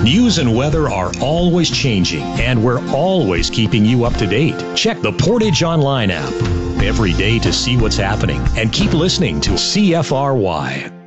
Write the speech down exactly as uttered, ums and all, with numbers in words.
News and weather are always changing, and we're always keeping you up to date. Check the Portage Online app every day to see what's happening, and keep listening to C F R Y.